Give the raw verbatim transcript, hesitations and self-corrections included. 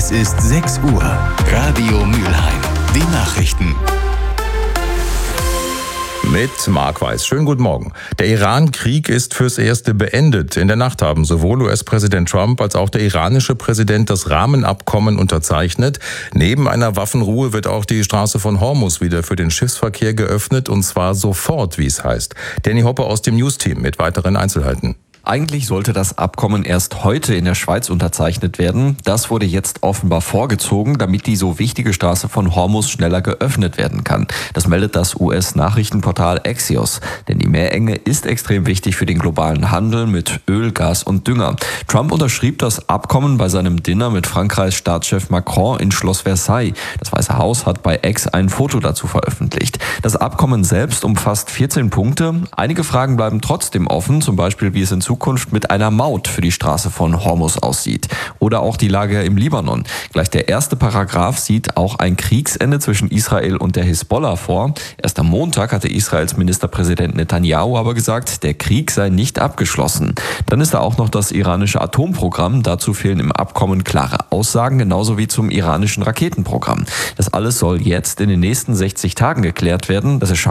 Es ist sechs Uhr. Radio Mülheim. Die Nachrichten. Mit Marc Weiß. Schönen guten Morgen. Der Iran-Krieg ist fürs Erste beendet. In der Nacht haben sowohl U S-Präsident Trump als auch der iranische Präsident das Rahmenabkommen unterzeichnet. Neben einer Waffenruhe wird auch die Straße von Hormuz wieder für den Schiffsverkehr geöffnet, und zwar sofort, wie es heißt. Danny Hoppe aus dem News-Team mit weiteren Einzelheiten. Eigentlich sollte das Abkommen erst heute in der Schweiz unterzeichnet werden. Das wurde jetzt offenbar vorgezogen, damit die so wichtige Straße von Hormuz schneller geöffnet werden kann. Das meldet das U S-Nachrichtenportal Axios. Denn die Meerenge ist extrem wichtig für den globalen Handel mit Öl, Gas und Dünger. Trump unterschrieb das Abkommen bei seinem Dinner mit Frankreichs Staatschef Macron in Schloss Versailles. Das Weiße Haus hat bei X ein Foto dazu veröffentlicht. Das Abkommen selbst umfasst vierzehn Punkte. Einige Fragen bleiben trotzdem offen, zum Beispiel wie es in Zukunft Zukunft mit einer Maut für die Straße von Hormuz aussieht. Oder auch die Lage im Libanon. Gleich der erste Paragraph sieht auch ein Kriegsende zwischen Israel und der Hisbollah vor. Erst am Montag hatte Israels Ministerpräsident Netanyahu aber gesagt, der Krieg sei nicht abgeschlossen. Dann ist da auch noch das iranische Atomprogramm. Dazu fehlen im Abkommen klare Aussagen, genauso wie zum iranischen Raketenprogramm. Das alles soll jetzt in den nächsten sechzig Tagen geklärt werden. Das